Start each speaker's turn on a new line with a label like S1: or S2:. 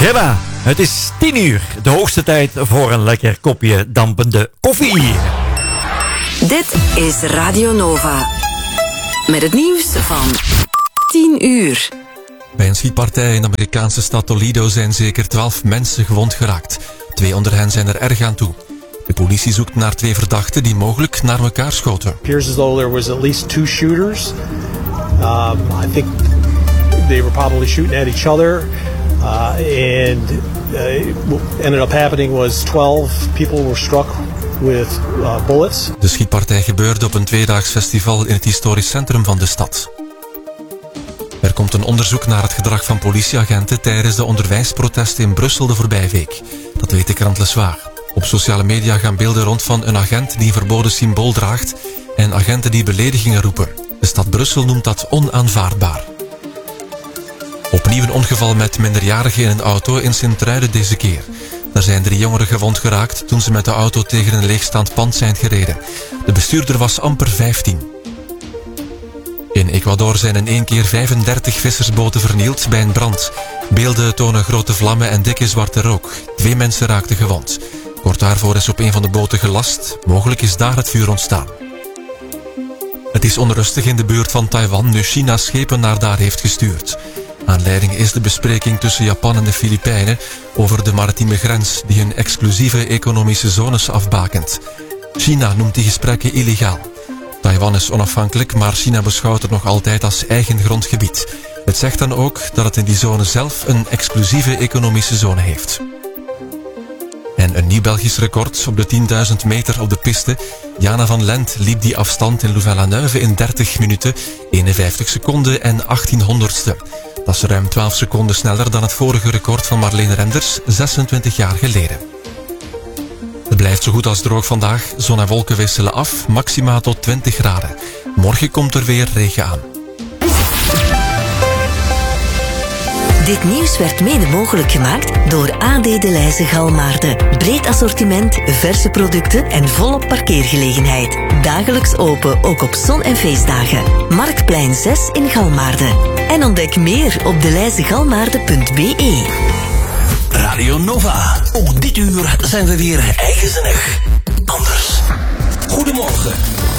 S1: Jawel, het is 10 uur. De hoogste tijd voor een lekker kopje dampende koffie.
S2: Dit is Radio Nova. Met het nieuws van 10 uur.
S3: Bij een schietpartij in de Amerikaanse stad Toledo zijn zeker 12 mensen gewond geraakt. 2 onder hen zijn er erg aan toe. De politie zoekt naar 2 verdachten die mogelijk naar elkaar schoten.
S4: It appears as though there was at least 2 shooters. I think they were probably shooting at each other. What ended up happening was 12 people were struck with bullets.
S3: De schietpartij gebeurde op een 2-daags festival in het historisch centrum van de stad. Er komt een onderzoek naar het gedrag van politieagenten tijdens de onderwijsprotesten in Brussel de voorbije week. Dat weet de krant Le Soir. Op sociale media gaan beelden rond van een agent die een verboden symbool draagt en agenten die beledigingen roepen. De stad Brussel noemt dat onaanvaardbaar. Opnieuw een ongeval met minderjarigen in een auto in Sint-Truiden deze keer. Daar zijn 3 jongeren gewond geraakt toen ze met de auto tegen een leegstaand pand zijn gereden. De bestuurder was amper 15. In Ecuador zijn in 1 keer 35 vissersboten vernield bij een brand. Beelden tonen grote vlammen en dikke zwarte rook. 2 mensen raakten gewond. Kort daarvoor is op een van de boten gelast. Mogelijk is daar het vuur ontstaan. Het is onrustig in de buurt van Taiwan nu China schepen naar daar heeft gestuurd. Aanleiding is de bespreking tussen Japan en de Filipijnen over de maritieme grens die hun exclusieve economische zones afbakent. China noemt die gesprekken illegaal. Taiwan is onafhankelijk, maar China beschouwt het nog altijd als eigen grondgebied. Het zegt dan ook dat het in die zone zelf een exclusieve economische zone heeft. En een nieuw Belgisch record op de 10.000 meter op de piste. Jana van Lent liep die afstand in Louvain-la-Neuve in 30 minuten, 51 seconden en 1800ste. Dat is ruim 12 seconden sneller dan het vorige record van Marlene Renders, 26 jaar geleden. Het blijft zo goed als droog vandaag. Zon en wolken wisselen af, maxima tot 20 graden. Morgen komt er weer regen aan.
S2: Dit nieuws werd mede mogelijk gemaakt door AD De Leyse Galmaarden. Breed assortiment, verse producten en volop parkeergelegenheid. Dagelijks open, ook op zon- en feestdagen. Marktplein 6 in Galmaarden. En ontdek meer op deleizegalmaarden.be.
S5: Radio Nova. Ook dit uur zijn we weer eigenzinnig. Anders. Goedemorgen.